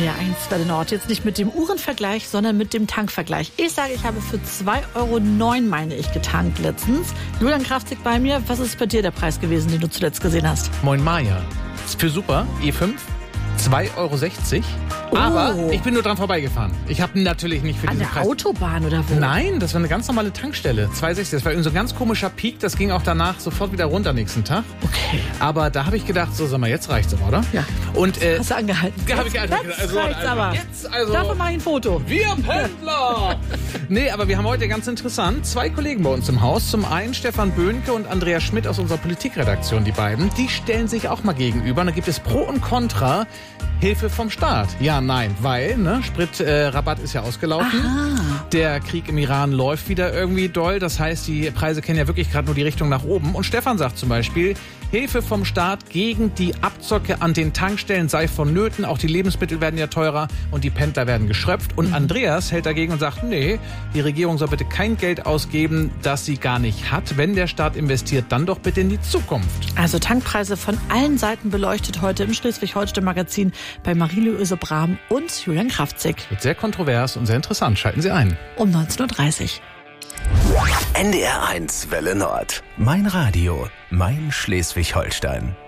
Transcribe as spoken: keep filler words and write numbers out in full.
N D R eins Welle Nord. Jetzt nicht mit dem Uhrenvergleich, sondern mit dem Tankvergleich. Ich sage, ich habe für zwei Euro neun, meine ich, getankt letztens. Julian Kraftzig bei mir. Was ist bei dir der Preis gewesen, den du zuletzt gesehen hast? Moin Maja. Ist für super, E fünf, zwei Euro sechzig. Oh. Aber ich bin nur dran vorbeigefahren. Ich habe natürlich nicht für An diesen der Preis... Autobahn oder wo? Nein, das war eine ganz normale Tankstelle. zwei Euro sechzig. Das war irgendwie so ein ganz komischer Peak. Das ging auch danach sofort wieder runter nächsten Tag. Okay. Aber da habe ich gedacht, so sag mal, jetzt reicht's aber, oder? Ja. Und, äh, Hast du angehalten? Ja, hab ich angehalten. Jetzt Also, reicht's also, aber. jetzt, also- Davon mache ich ein Foto. Wir Pendler! Nee, aber wir haben heute ganz interessant zwei Kollegen bei uns im Haus. Zum einen Stefan Böhnke und Andreas Schmidt aus unserer Politikredaktion, die beiden. Die stellen sich auch mal gegenüber. Und da gibt es Pro und Contra. Hilfe vom Staat. Ja, nein, weil, ne, Spritrabatt äh, ist ja ausgelaufen. Aha. Der Krieg im Iran läuft wieder irgendwie doll. Das heißt, die Preise kennen ja wirklich gerade nur die Richtung nach oben. Und Stefan sagt zum Beispiel, Hilfe vom Staat gegen die Abzocke an den Tankstellen sei vonnöten. Auch die Lebensmittel werden ja teurer und die Pendler werden geschröpft. Und Andreas hält dagegen und sagt, nee, die Regierung soll bitte kein Geld ausgeben, das sie gar nicht hat. Wenn der Staat investiert, dann doch bitte in die Zukunft. Also Tankpreise von allen Seiten beleuchtet heute im Schleswig-Holstein-Magazin bei Marie-Louise Brahm und Julian Kraftzig. Wird sehr kontrovers und sehr interessant. Schalten Sie ein. Um neunzehn Uhr dreißig. N D R eins Welle Nord. Mein Radio, mein Schleswig-Holstein.